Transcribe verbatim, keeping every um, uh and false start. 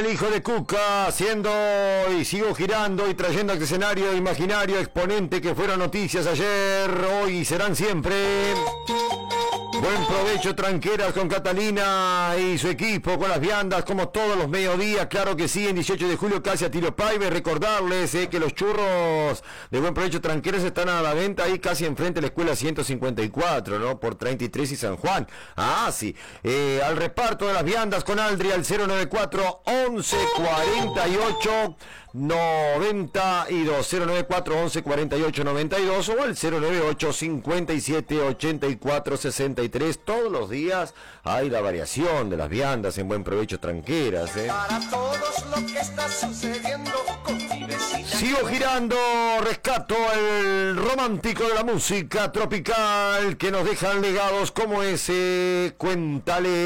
el hijo de Cuca, haciendo y sigo girando y trayendo al escenario imaginario exponente que fueron noticias ayer, hoy y serán siempre. Buen provecho, tranqueras, con Catalina y su equipo, con las viandas, como todos los mediodías, claro que sí, en dieciocho de julio casi a tiro paive. Recordarles eh, que los churros de Buen Provecho Tranqueras están a la venta ahí casi enfrente de la escuela ciento cincuenta y cuatro, ¿no? Por treinta y tres y San Juan. Ah, sí. Eh, al reparto de las viandas con Aldri al cero noventa y cuatro, once cuarenta y ocho noventa y dos, cero noventa y cuatro, once cuarenta y ocho noventa y dos, o al cero noventa y ocho, cincuenta y siete, ochenta y cuatro, sesenta y tres. Todos los días hay la variación de las viandas en Buen Provecho Tranqueras, ¿eh? Para todos lo que está sucediendo con mi vecina. Sigo girando, rescato el romántico de la música tropical que nos dejan legados como ese. Cuéntale.